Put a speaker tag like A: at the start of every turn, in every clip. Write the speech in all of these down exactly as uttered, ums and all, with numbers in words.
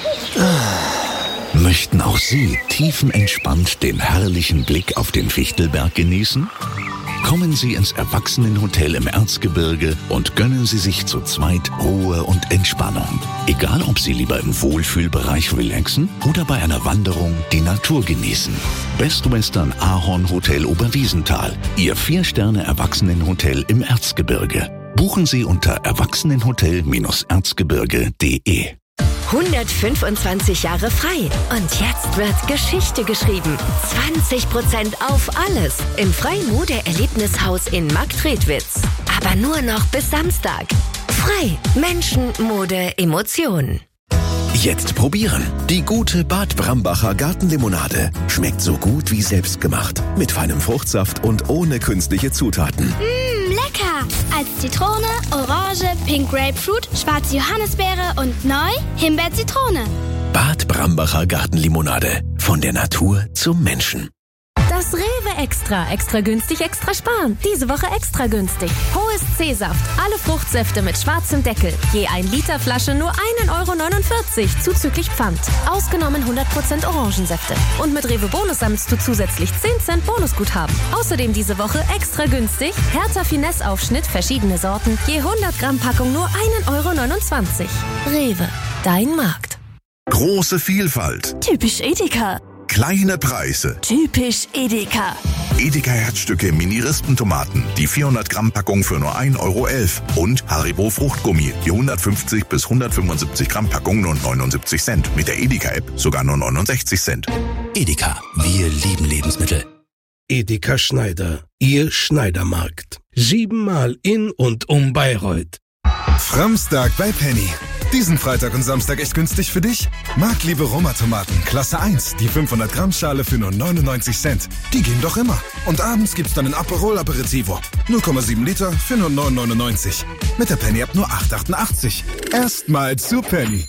A: Möchten auch Sie tiefenentspannt den herrlichen Blick auf den Fichtelberg genießen? Kommen Sie ins Erwachsenenhotel im Erzgebirge und gönnen Sie sich zu zweit Ruhe und Entspannung. Egal, ob Sie lieber im Wohlfühlbereich relaxen oder bei einer Wanderung die Natur genießen. Best Western Ahorn Hotel Oberwiesenthal, Ihr Vier-Sterne-Erwachsenenhotel im Erzgebirge. Buchen Sie unter erwachsenenhotel erzgebirge punkt de.
B: hundertfünfundzwanzig Jahre frei. Und jetzt wird Geschichte geschrieben. zwanzig Prozent auf alles im Frei-Mode-Erlebnishaus in Marktredwitz. Aber nur noch bis Samstag. Frei. Menschen, Mode, Emotionen.
C: Jetzt probieren. Die gute Bad Brambacher Gartenlimonade. Schmeckt so gut wie selbstgemacht. Mit feinem Fruchtsaft und ohne künstliche Zutaten.
D: Mmh, lecker! Als Zitrone, Orange, Pink Grapefruit, schwarze Johannisbeere und neu Himbeer-Zitrone.
C: Bad Brambacher Gartenlimonade. Von der Natur zum Menschen.
E: Das Rewe Extra. Extra günstig, extra sparen. Diese Woche extra günstig. Hohes C-Saft. Alle Fruchtsäfte mit schwarzem Deckel. Je ein Liter Flasche nur ein Euro neunundvierzig zuzüglich Pfand. Ausgenommen hundert Prozent Orangensäfte. Und mit Rewe Bonus sammelst du zusätzlich zehn Cent Bonusguthaben. Außerdem diese Woche extra günstig. Hertha Finesse Aufschnitt, verschiedene Sorten. Je hundert Gramm Packung nur ein Euro neunundzwanzig. Rewe. Dein Markt.
F: Große Vielfalt.
G: Typisch Edeka.
F: Kleine Preise.
G: Typisch Edeka.
F: Edeka Herzstücke Mini-Rispentomaten. Die vierhundert Gramm Packung für nur ein Euro elf. Und Haribo Fruchtgummi. Die hundertfünfzig bis hundertfünfundsiebzig Gramm Packung nur neunundsiebzig Cent. Mit der Edeka-App sogar nur neunundsechzig Cent.
C: Edeka. Wir lieben Lebensmittel.
H: Edeka Schneider. Ihr Schneidermarkt. Siebenmal in und um Bayreuth.
I: Framstag bei Penny. Diesen Freitag und Samstag echt günstig für dich? Marktliebe Roma-Tomaten, Klasse eins, die fünfhundert Gramm Schale für nur neunundneunzig Cent. Die gehen doch immer. Und abends gibt's dann ein Aperol Aperitivo. null Komma sieben Liter für nur neun neunundneunzig. Mit der Penny-App nur acht achtundachtzig. Erstmal zu Penny.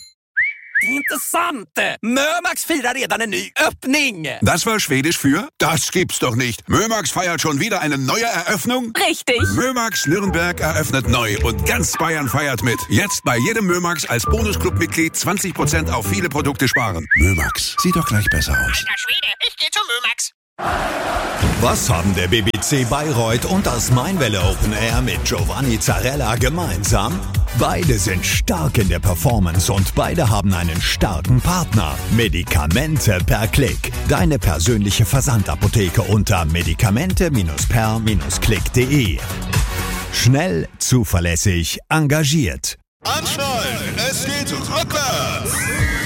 J: Intressant! Mömax firar redan en ny öppning!
K: Das war Schwedisch für? Das gibt's doch nicht. Mömax feiert schon wieder eine neue Eröffnung?
G: Richtig!
K: Mömax Nürnberg eröffnet neu und ganz Bayern feiert mit. Jetzt bei jedem Mömax als Bonusclub-Mitglied zwanzig Prozent auf viele Produkte sparen.
A: Mömax, sieht doch gleich besser aus.
J: Alter Schwede, ich geh zum Mömax!
L: Was haben der B B C Bayreuth und das Mainwelle Open Air mit Giovanni Zarella gemeinsam? Beide sind stark in der Performance und beide haben einen starken Partner. Medikamente per Klick. Deine persönliche Versandapotheke unter medikamente per klick punkt de. Schnell, zuverlässig, engagiert.
M: Anschnallen, es geht rückwärts!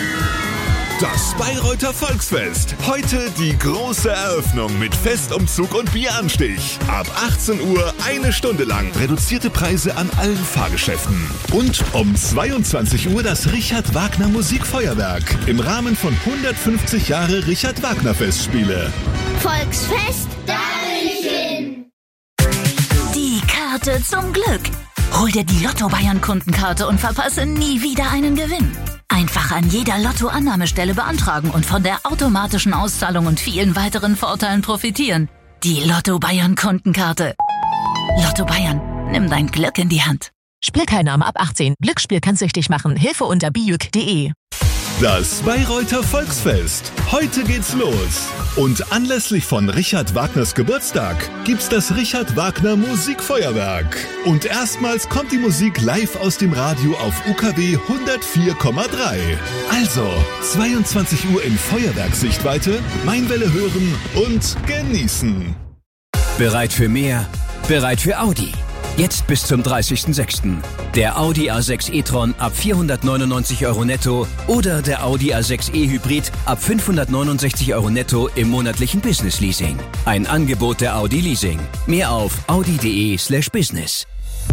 M: Das Bayreuther Volksfest. Heute die große Eröffnung mit Festumzug und Bieranstich. Ab achtzehn Uhr eine Stunde lang reduzierte Preise an allen Fahrgeschäften. Und um zweiundzwanzig Uhr das Richard Wagner Musikfeuerwerk im Rahmen von hundertfünfzig Jahre Richard Wagner Festspiele.
D: Volksfest, da will ich hin.
G: Die Karte zum Glück. Hol dir die Lotto-Bayern-Kundenkarte und verpasse nie wieder einen Gewinn. Einfach an jeder Lotto-Annahmestelle beantragen und von der automatischen Auszahlung und vielen weiteren Vorteilen profitieren. Die Lotto-Bayern-Kundenkarte. Lotto Bayern, nimm dein Glück in die Hand.
N: Spielteilnahme ab achtzehn. Glücksspiel kann süchtig machen. Hilfe unter bijuk punkt de.
M: Das Bayreuther Volksfest. Heute geht's los. Und anlässlich von Richard Wagners Geburtstag gibt's das Richard Wagner Musikfeuerwerk. Und erstmals kommt die Musik live aus dem Radio auf U K W hundertvier Komma drei. Also zweiundzwanzig Uhr in Feuerwerkssichtweite, Mainwelle hören und genießen.
O: Bereit für mehr? Bereit für Audi. Jetzt bis zum dreißigsten sechsten Der Audi A sechs e-tron ab vierhundertneunundneunzig Euro netto oder der Audi A sechs e Hybrid ab fünfhundertneunundsechzig Euro netto im monatlichen Business Leasing. Ein Angebot der Audi Leasing. Mehr auf audi punkt de slash business.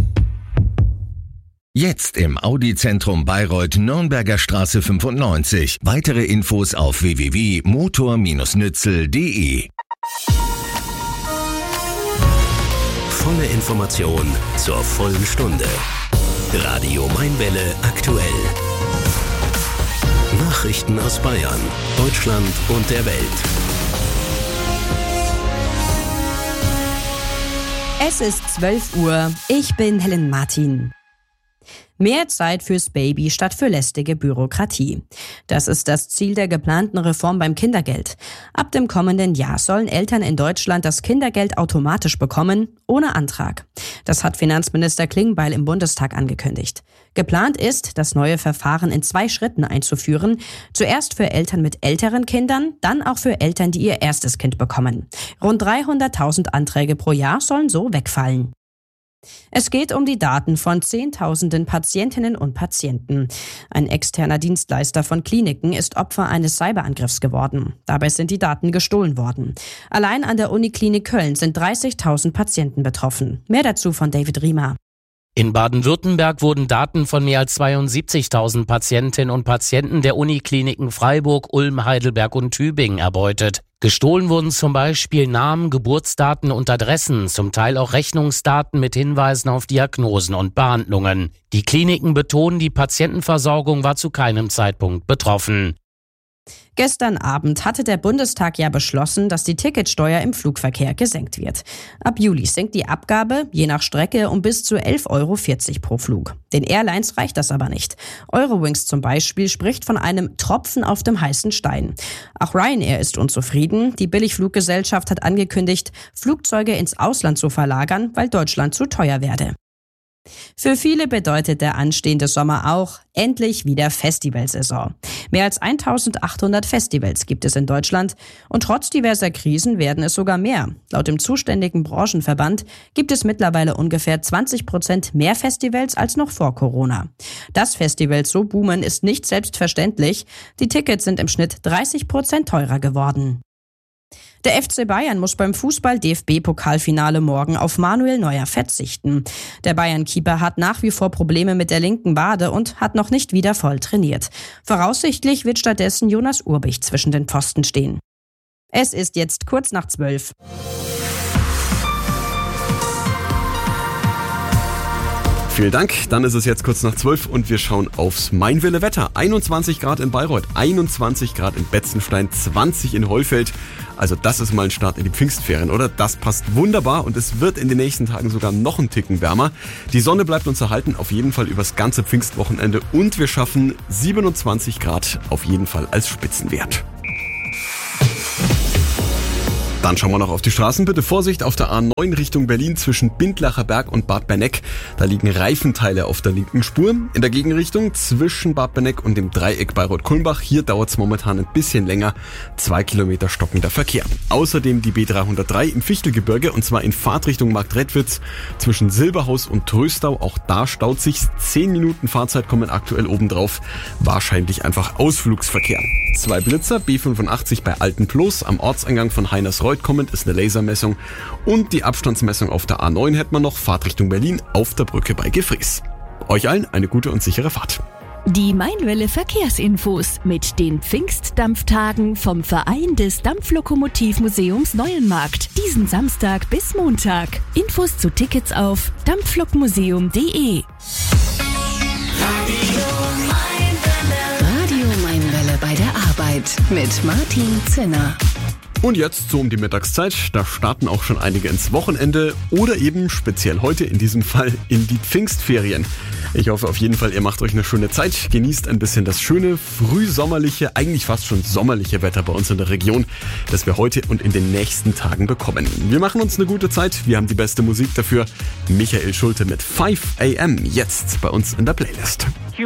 P: Jetzt im Audi-Zentrum Bayreuth, Nürnberger Straße fünfundneunzig. Weitere Infos auf w w w punkt motor Bindestrich nützel punkt de.
C: Volle Information zur vollen Stunde. Radio Mainwelle aktuell. Nachrichten aus Bayern, Deutschland und der Welt.
Q: Es ist zwölf Uhr. Ich bin Helen Martin. Mehr Zeit fürs Baby statt für lästige Bürokratie. Das ist das Ziel der geplanten Reform beim Kindergeld. Ab dem kommenden Jahr sollen Eltern in Deutschland das Kindergeld automatisch bekommen, ohne Antrag. Das hat Finanzminister Klingbeil im Bundestag angekündigt. Geplant ist, das neue Verfahren in zwei Schritten einzuführen. Zuerst für Eltern mit älteren Kindern, dann auch für Eltern, die ihr erstes Kind bekommen. Rund dreihunderttausend Anträge pro Jahr sollen so wegfallen. Es geht um die Daten von Zehntausenden Patientinnen und Patienten. Ein externer Dienstleister von Kliniken ist Opfer eines Cyberangriffs geworden. Dabei sind die Daten gestohlen worden. Allein an der Uniklinik Köln sind dreißigtausend Patienten betroffen. Mehr dazu von David Riemer.
R: In Baden-Württemberg wurden Daten von mehr als zweiundsiebzigtausend Patientinnen und Patienten der Unikliniken Freiburg, Ulm, Heidelberg und Tübingen erbeutet. Gestohlen wurden zum Beispiel Namen, Geburtsdaten und Adressen, zum Teil auch Rechnungsdaten mit Hinweisen auf Diagnosen und Behandlungen. Die Kliniken betonen, die Patientenversorgung war zu keinem Zeitpunkt betroffen.
Q: Gestern Abend hatte der Bundestag ja beschlossen, dass die Ticketsteuer im Flugverkehr gesenkt wird. Ab Juli sinkt die Abgabe, je nach Strecke, um bis zu elf Euro vierzig pro Flug. Den Airlines reicht das aber nicht. Eurowings zum Beispiel spricht von einem Tropfen auf dem heißen Stein. Auch Ryanair ist unzufrieden. Die Billigfluggesellschaft hat angekündigt, Flugzeuge ins Ausland zu verlagern, weil Deutschland zu teuer werde. Für viele bedeutet der anstehende Sommer auch endlich wieder Festivalsaison. Mehr als eintausendachthundert Festivals gibt es in Deutschland und trotz diverser Krisen werden es sogar mehr. Laut dem zuständigen Branchenverband gibt es mittlerweile ungefähr zwanzig Prozent mehr Festivals als noch vor Corona. Dass Festivals so boomen, ist nicht selbstverständlich. Die Tickets sind im Schnitt dreißig Prozent teurer geworden. Der F C Bayern muss beim Fußball-D F B-Pokalfinale morgen auf Manuel Neuer verzichten. Der Bayern-Keeper hat nach wie vor Probleme mit der linken Wade und hat noch nicht wieder voll trainiert. Voraussichtlich wird stattdessen Jonas Urbich zwischen den Pfosten stehen. Es ist jetzt kurz nach zwölf.
S: Vielen Dank, dann ist es jetzt kurz nach zwölf und wir schauen aufs Mainwille-Wetter. einundzwanzig Grad in Bayreuth, einundzwanzig Grad in Betzenstein, zwanzig in Heulfeld. Also das ist mal ein Start in die Pfingstferien, oder? Das passt wunderbar und es wird in den nächsten Tagen sogar noch ein Ticken wärmer. Die Sonne bleibt uns erhalten, auf jeden Fall übers ganze Pfingstwochenende und wir schaffen siebenundzwanzig Grad auf jeden Fall als Spitzenwert. Dann schauen wir noch auf die Straßen. Bitte Vorsicht auf der A neun Richtung Berlin zwischen Bindlacher Berg und Bad Berneck. Da liegen Reifenteile auf der linken Spur. In der Gegenrichtung zwischen Bad Berneck und dem Dreieck Bayreuth-Kulmbach. Hier dauert es momentan ein bisschen länger. Zwei Kilometer stockender Verkehr. Außerdem die B dreihundertdrei im Fichtelgebirge und zwar in Fahrtrichtung Marktredwitz zwischen Silberhaus und Tröstau. Auch da staut sich. Zehn Minuten Fahrzeit kommen aktuell obendrauf. Wahrscheinlich einfach Ausflugsverkehr. Zwei Blitzer, B fünfundachtzig bei Altenploß am Ortseingang von Heinersreuth kommend ist eine Lasermessung und die Abstandsmessung auf der A neun hätten wir noch, Fahrtrichtung Berlin auf der Brücke bei Gefries. Euch allen eine gute und sichere Fahrt.
T: Die Mainwelle Verkehrsinfos mit den Pfingstdampftagen vom Verein des Dampflokomotivmuseums Neuenmarkt. Diesen Samstag bis Montag. Infos zu Tickets auf dampflokmuseum punkt de.
B: Radio Mainwelle bei der Arbeit mit Martin Zinner.
S: Und jetzt so um die Mittagszeit, da starten auch schon einige ins Wochenende oder eben speziell heute in diesem Fall in die Pfingstferien. Ich hoffe auf jeden Fall, ihr macht euch eine schöne Zeit, genießt ein bisschen das schöne, frühsommerliche, eigentlich fast schon sommerliche Wetter bei uns in der Region, das wir heute und in den nächsten Tagen bekommen. Wir machen uns eine gute Zeit, wir haben die beste Musik dafür. Michael Schulte mit five a m jetzt bei uns in der Playlist.